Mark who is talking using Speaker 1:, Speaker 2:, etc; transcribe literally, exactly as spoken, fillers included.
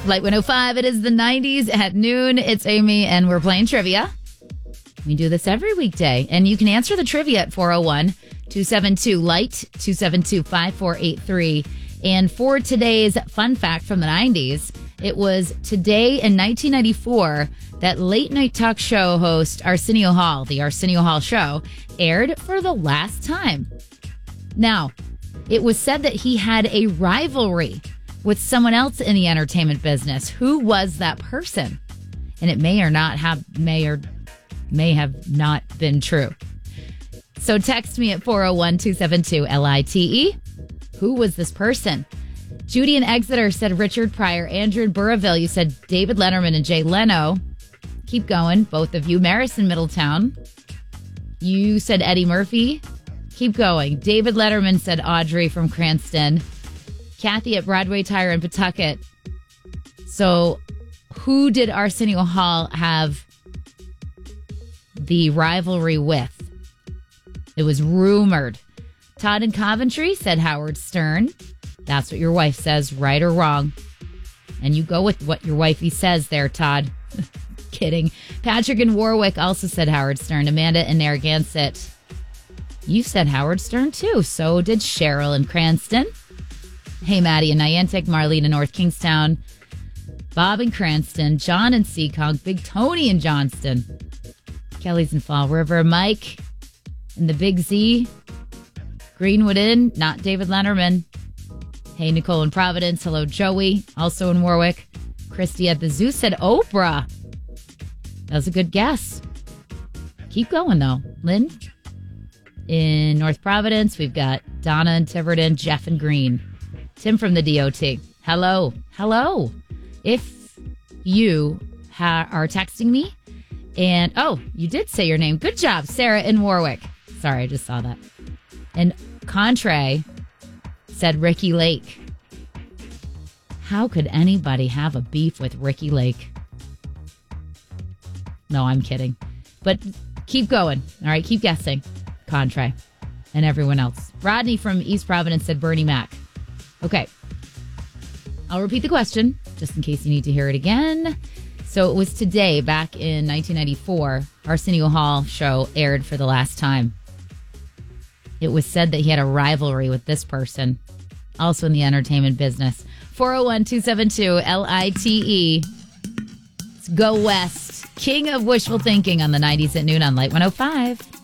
Speaker 1: Light one oh five, it is the nineties at noon. It's Amy, and we're playing trivia. We do this every weekday, and you can answer the trivia at four oh one, two seven two, light, two seven two, five four eight three. And for today's fun fact from the nineties, it was today in nineteen ninety-four that late night talk show host Arsenio Hall, the Arsenio Hall Show, aired for the last time. Now, it was said that he had a rivalry with someone else in the entertainment business. Who was that person? And it may or not have, may or may have not been true. So text me at four oh one, two seven two, L I T E. Who was this person? Judy in Exeter said Richard Pryor. Andrew in Burraville, you said David Letterman and Jay Leno. Keep going, both of you. Maris in Middletown, you said Eddie Murphy. Keep going. David Letterman said Audrey from Cranston. Kathy at Broadway Tire in Pawtucket. So who did Arsenio Hall have the rivalry with? It was rumored. Todd in Coventry said Howard Stern. That's what your wife says, right or wrong. And you go with what your wifey says there, Todd. Kidding. Patrick in Warwick also said Howard Stern. Amanda in Narragansett, you said Howard Stern too. So did Cheryl in Cranston. Hey, Maddie in Niantic. Marlene in North Kingstown. Bob in Cranston. John in Seekonk. Big Tony in Johnston. Kelly's in Fall River. Mike in the Big Z. Greenwood Inn, not David Letterman. Hey, Nicole in Providence. Hello, Joey, also in Warwick. Christy at the Zoo said Oprah. That was a good guess. Keep going, though. Lynn in North Providence. We've got Donna in Tiverton, Jeff and Green. Tim from the D O T. Hello. Hello. If you ha- are texting me and, oh, you did say your name. Good job, Sarah in Warwick. Sorry, I just saw that. And Contre said Ricky Lake. How could anybody have a beef with Ricky Lake? No, I'm kidding. But keep going. All right, keep guessing. Contre and everyone else. Rodney from East Providence said Bernie Mac. Okay. I'll repeat the question just in case you need to hear it again. So it was today, back in nineteen ninety-four, Arsenio Hall Show aired for the last time. It was said that he had a rivalry with this person, also in the entertainment business. four oh one, two seven two, L I T E. Let's go West. King of wishful thinking on the nineties at noon on Light one oh five.